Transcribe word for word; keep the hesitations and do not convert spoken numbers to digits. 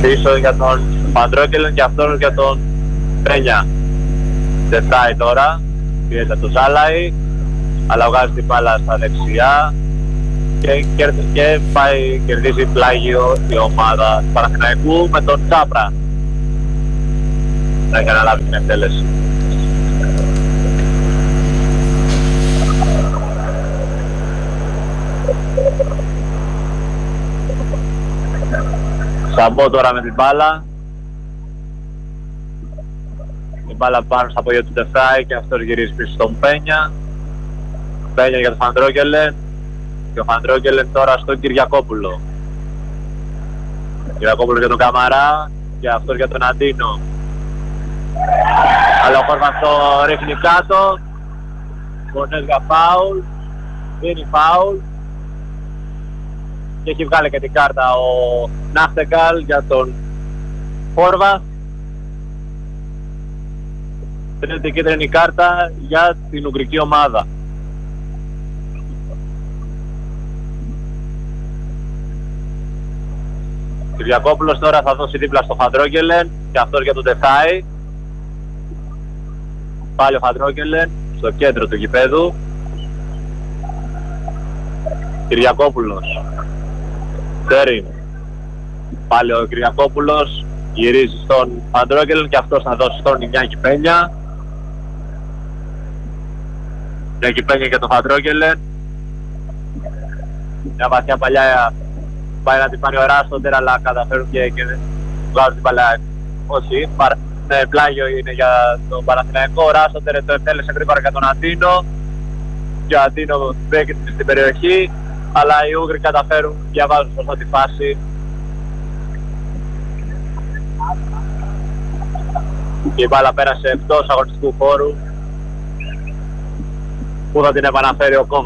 πίσω για τον Φαντρόκελεν και αυτόν για τον Πένια. Τεφτάει τώρα, πιέζει το Ζάλαη, αλλά βγάζει την μπάλα στα δεξιά και, και, και πάει, κερδίζει πλάγιο η ομάδα του Παναθηναϊκού με τον Τσάπρα να έχει αναλάβει την εκτέλεση. Σαμπό τώρα με την μπάλα. Η μπάλα πάνω στα πόδια του Τεφράη και αυτός γυρίζει πίσω στον Πένια. Πένια για τον Φαντρόκελεν. Και ο Φαντρόκελεν τώρα στον Κυριακόπουλο. Κυριακόπουλο για τον Καμαρά και αυτός για τον Αντίνο. Αλλά ο Χόρβας το ρίχνει κάτω. Φωνές για φάουλ. Δίνει φάουλ. Και έχει βγάλει και την κάρτα ο Νάχτεγκαλ για τον Χόρβα. Τρίτη κίτρινη κάρτα για την ουγγρική ομάδα. Κυριακόπουλος τώρα θα δώσει δίπλα στο Φαντρόκελεν και αυτός για τον Τεφάη. Πάλι ο Φαντρόκελεν στο κέντρο του γηπέδου. Κυριακόπουλος. Τέρι. Πάλι ο Κυριακόπουλος γυρίζει στον Φαντρόκελεν και αυτός θα δώσει στον Ινιάκη Πένια. Ινιάκη Πένια για τον Φαντρόκελεν. Μια βαθιά παλιά πάει να την πάρει ο Ράστοντερ, αλλά καταφέρουν και, και βγάζουν την παλιά. Όχι, ναι, πλάγιο είναι για τον Παναθηναϊκό. Ο Ράστοντερ το εκτέλεσε γρήγορα για τον Αντίνο. Και ο Αντίνο μπήκε στην περιοχή, αλλά οι Ούγγροι καταφέρουν, διαβάζουν σωστά τη φάση. Και η μπάλα πέρασε εκτός αγωνιστικού χώρου, που θα την επαναφέρει ο Κόβα.